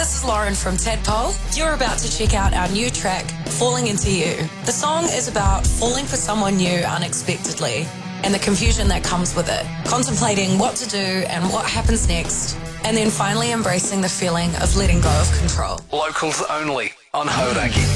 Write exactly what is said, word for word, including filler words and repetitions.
this is Lauren from Tadpole. You're about to check out our new track, Falling Into You. The song is about falling for someone new unexpectedly and the confusion that comes with it, contemplating what to do and what happens next, and then finally embracing the feeling of letting go of control. Locals only on Hauraki.